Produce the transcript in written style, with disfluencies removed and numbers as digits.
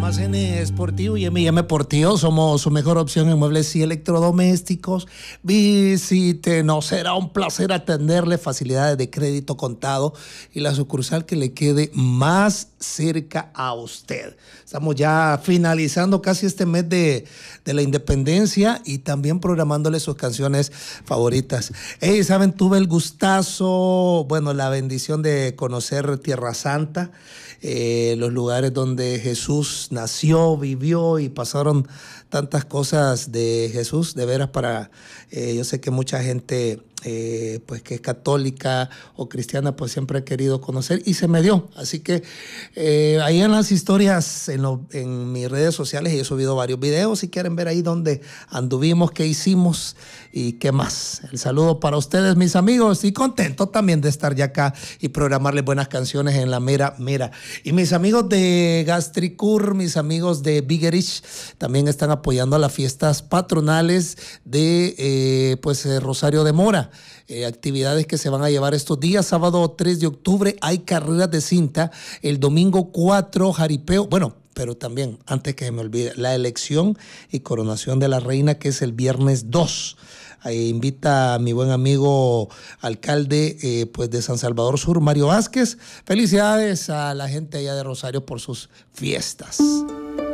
Almacén Esportivo y M&M Portillo, somos su mejor opción en muebles y electrodomésticos. Visítenos, será un placer atenderle, facilidades de crédito contado y la sucursal que le quede más cerca a usted. Estamos ya finalizando casi este mes de la independencia y también programándole sus canciones favoritas. Hey, ¿saben? Tuve el gustazo, bueno, la bendición de conocer Tierra Santa, los lugares donde Jesús nació, vivió y pasaron tantas cosas de Jesús, de veras yo sé que mucha gente pues que es católica o cristiana pues siempre ha querido conocer y se me dio, así que ahí en las historias en mis redes sociales he subido varios videos, si quieren ver ahí donde anduvimos, qué hicimos y qué más. El saludo para ustedes, mis amigos, y contento también de estar ya acá y programarles buenas canciones en la mera. Y mis amigos de Gastricur, mis amigos de Bigerich también están apoyando a las fiestas patronales de Rosario de Mora. Actividades que se van a llevar estos días. Sábado 3 de octubre hay carreras de cinta. El domingo 4 jaripeo. Bueno, pero también, antes que se me olvide, la elección y coronación de la reina, que es el viernes 2. Ahí invita a mi buen amigo alcalde de San Salvador Sur, Mario Vázquez. Felicidades a la gente allá de Rosario por sus fiestas.